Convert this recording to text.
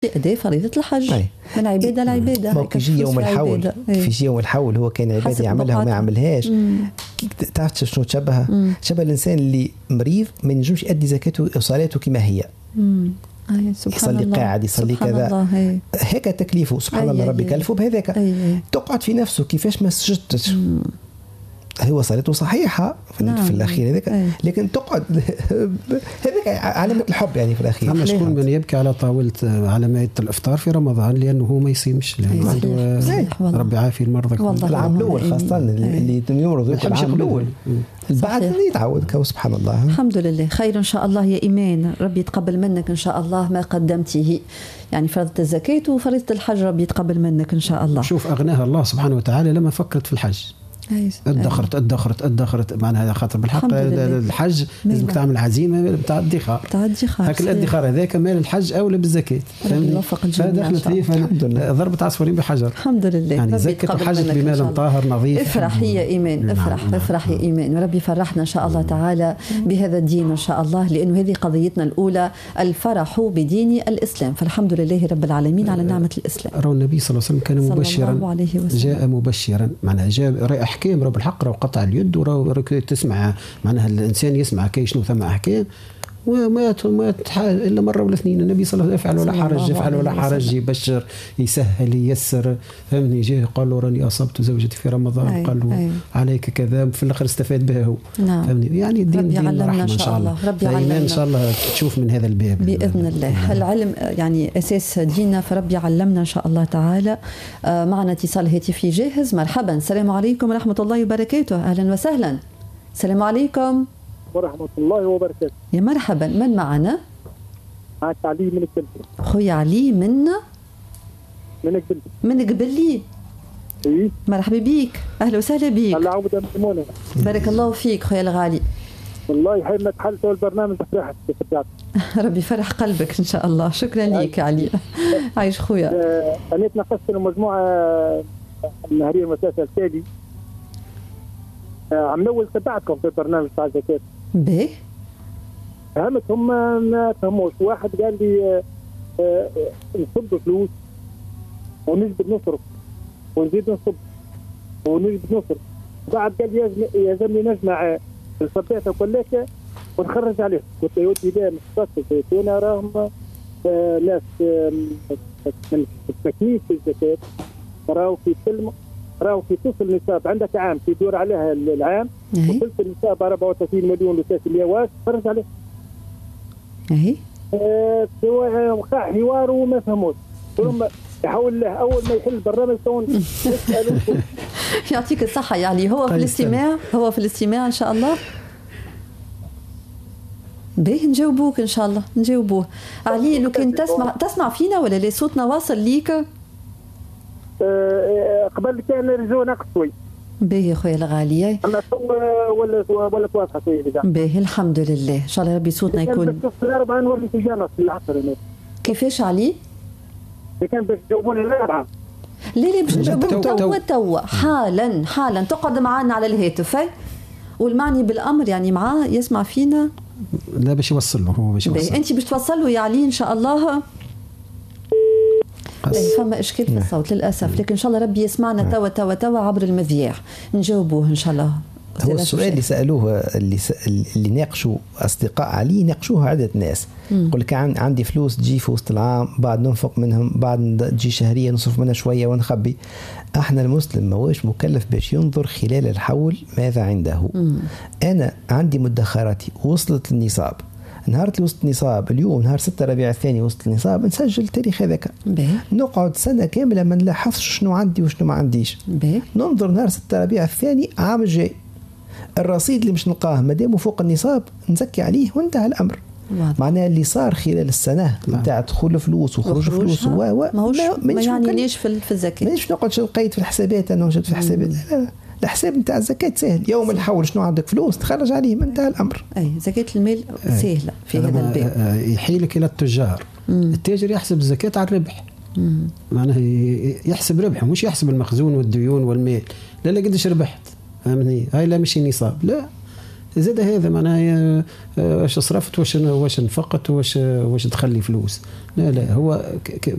أداء فريضة الحج من عبادة لعبادة. ما كيجي يوم الحول، في يوم الحول هو كان عبادة يعملها وما يعملهاش. تعرف شنو تشبهها؟ شبه الإنسان اللي مريض ما ينجمش يؤدي زكاته وصلاته كما هي. يصلي قاعد، يصلي كذا، هيك تكليفه. سبحان الله، ربي كلفه بهذاك. تقعد في نفسه كيفاش ما سجدتش، هو صلاته صحيحة في الأخير هذاك، لكن تقعد هذاك علامة الحب يعني في الأخير. أما شكون من يبكي على طاولة على مائدة الإفطار في رمضان لأنه هو ما يصيمش، لأنه عنده ربي عافي المرضى. العام الأول خاصة اللي يمرض العام الأول، بعد يتعود. سبحان الله. الحمد لله خير إن شاء الله يا إيمان. ربي يتقبل منك إن شاء الله ما قدمته، يعني فرضة الزكاة وفريضة الحج ربي يتقبل منك إن شاء الله. شوف أغناها الله سبحانه وتعالى لما فكرت في الحج، ادخرت معناها خاطر بالحق الحج لازمك تعمل عزيمه بتاع الادخار. هاك الادخار هذاك مال الحج اولى بالزكاه، فهمني؟ فدخلت فيه ضربت عصفورين بحجر. الحمد لله. يعني زكاه الحج بمال طاهر نظيف. افرح يا ايمان، افرح يا ايمان، وربي فرحنا ان شاء الله تعالى بهذا الدين ان شاء الله، لانه هذه قضيتنا الاولى، الفرح بدين الاسلام. فالحمد لله رب العالمين على نعمه الاسلام. رأى النبي صلى الله عليه وسلم كان مبشرا، جاء مبشرا، معناها جاء احكام رب الحق وقطع اليد، تسمع معناها الانسان يسمع كي شنو ثم احكام وما الا مره ولا اثنين. النبي صلى الله عليه وسلم يفعل ولا حرج، يبشر يسهل ييسر، فهمني؟ جاء قال له راني اصبت زوجتي في رمضان، قال له عليك كذا، في الاخر استفاد بها هو. فهمني؟ يعني الدين دين رحمه ان شاء الله. ربي يعلمنا ان شاء الله تشوف من هذا الباب باذن الله. العلم يعني اساس ديننا، فربي يعلمنا ان شاء الله تعالى. معنا اتصال هاتفي جاهز. مرحبا، السلام عليكم ورحمه الله وبركاته. اهلا وسهلا. السلام عليكم ورحمة الله وبركاته. يا مرحبا، من معنا؟ معك علي من قبلي. خويا علي من قبلي. من قبلي. اي مرحبا بيك، اهلا وسهلا بيك. الله يعوض ميمونة. بارك الله فيك خويا الغالي. والله حين ما تحلتوا البرنامج فرحت. ربي يفرح قلبك ان شاء الله. شكرا ليك يا علي. عايش خويا. انا تناقشت مجموعة النهارية المسافة التالي عم نول تبعكم في البرنامج تاع الزكاة. باهي. فهمتهم ما فهموش. واحد قال لي نصب فلوس ونجبد نصرف ونزيد نصب ونجبد نصرف، بعد قال يلزمني نجمع الصبيات كلها ونخرج عليهم. قلت له يودي بها مختص زيتون، راهم ناس من التكليف في الزكاة، راهو في سلم، راهو في تصل النصاب عندك عام تدور عليها العام، وصلت النصاب 34 مليون و3 مليون خرج عليه. اهي وقع حوار وما فهموش. ثم يحاول له اول ما يحل البرنامج تون يسالوا. يعطيك الصحه يا علي. هو في الاستماع، هو في الاستماع ان شاء الله. باهي نجاوبوك ان شاء الله، نجاوبوه. علي لو كان تسمع فينا ولا لا؟ صوتنا واصل ليك؟ قبل كان رجو نقص شوي. باهي خويا الغالي. انا ولا واضحه شويه. باهي الحمد لله، ان شاء الله ربي صوتنا يكون. في 4 نور في جنة في العصر هنا. كيفاش علي؟ كان باش تجاوبوني الأربعة. ليه باش نجاوبوك توا حالا تقعد معنا على الهاتف والمعني بالامر يعني معاه يسمع فينا. لا باش يوصل له، هو باش يوصل. انت باش توصل له يا علي ان شاء الله. فما اشكال في الصوت للاسف، لكن ان شاء الله ربي يسمعنا توا عبر المذياع، نجاوبوه ان شاء الله. هو السؤال اللي سالوه اللي ناقشوا اصدقاء علي، ناقشوه عده ناس. يقول لك عندي فلوس تجي في وسط العام، بعد ننفق منهم، بعد تجي شهريه نصرف منها شويه ونخبي. احنا المسلم ماهوش مكلف باش ينظر خلال الحول ماذا عنده. انا عندي مدخراتي وصلت النصاب، نهار اللي وصلت النصاب اليوم نهار 6 ربيع الثاني وصلت النصاب، نسجل التاريخ هذاك. نقعد سنه كامله ما نلاحظش شنو عندي وشنو ما عنديش. ننظر نهار 6 ربيع الثاني عام الجاي، الرصيد اللي مش نلقاه مادامه فوق النصاب نزكي عليه وانتهى الامر. معناها اللي صار خلال السنه نتاع دخول فلوس وخروج فلوس ما يعني ليش في الزكاه، مانيش نقعد نقيد في الحسابات. انا نوجد في الحسابات، لا الحساب نتاع الزكاه سهل. يوم الحول شنو عندك فلوس تخرج عليه، من انتهى الامر. اي زكاه المال سهله في هذا الباب. يحيلك الى التجار. التاجر يحسب الزكاه على الربح، معناها يحسب ربحه، مش يحسب المخزون والديون والمال. لا قديش ربحت، فهمني؟ هاي لا مش نصاب، لا زاد هذا معناها واش صرفت، واش نفقت، واش تخلي فلوس. لا هو